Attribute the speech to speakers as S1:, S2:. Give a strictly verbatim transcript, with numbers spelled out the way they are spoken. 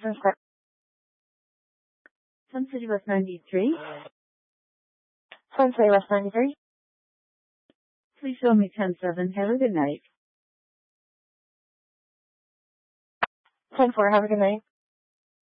S1: from Spark.
S2: Sun City West ninety-three.
S1: Sun City West ninety-three.
S2: Please show me ten seven. Have a good night.
S1: ten four, have a good night.